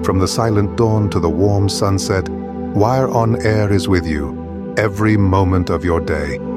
From the silent dawn to the warm sunset, Wire on Air is with you every moment of your day.